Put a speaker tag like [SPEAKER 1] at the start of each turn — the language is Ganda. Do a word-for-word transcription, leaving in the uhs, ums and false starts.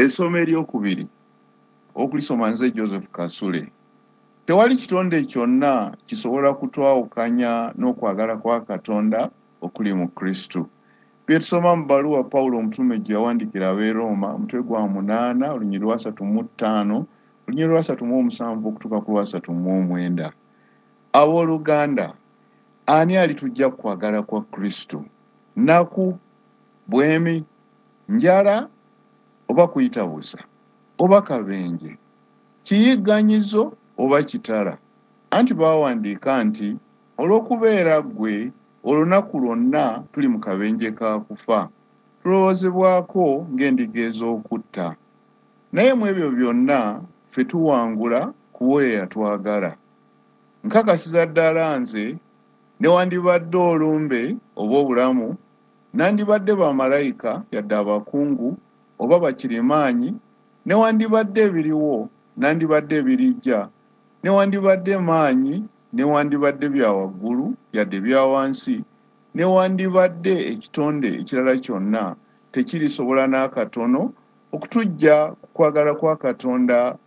[SPEAKER 1] Essomo eryokubiri okulisoma nze Joseph Kasule. Tewali kitonde kyonna kisobola kutwawukanya n'okwagala kwa Katonda okuli mu Kristo. Bye tusoma mu bbaluwa Pawulo omutume gye yawandikira ab'e Roma omutwe gwa munaana olunyiri lwa asatu mu ttaano olunyiri lwa asatu mu omusanvu okutuuka ku lwa asatu mu omwenda. Abooluganda, ani alitujja kwagala kwa Kristo? Nnaku, bwemi, njala oba kuyita busa oba kabenje, kiyigganyizo oba kitala? Anti baawandiika nti olw'okubeera ggwe olunaku lwonna tuli mu kabenje ka kufa, tulowoozebwako ng'endiga ez'okutta. Naye mu ebyo byonna ffe tuwangula ku oyo eyatwagala. Nkakasiza ddala nze newandibadde olumbe oba obulamu, nandibadde bamalayika yadde abakungu oba bakirimaanyi, newandibadde ebiriwo nandibadde ebirijja, newandibadde maanyi newandibadde bya waggulu yadde bya wansi, newandibadde ekitonde ekirala kyonna, tekirisobola n'akatono okutuggya ku kwagala kwa Katonda